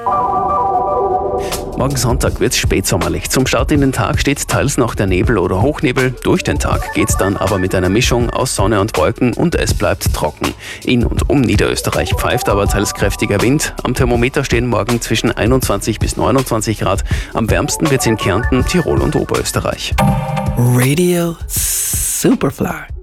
Morgen Sonntag wird es spätsommerlich. Zum Start in den Tag steht teils noch der Nebel oder Hochnebel. Durch den Tag geht's dann aber mit einer Mischung aus Sonne und Wolken und es bleibt trocken. In und um Niederösterreich pfeift aber teils kräftiger Wind. Am Thermometer stehen morgen zwischen 21 bis 29 Grad. Am wärmsten wird's in Kärnten, Tirol und Oberösterreich. Radio Superfly.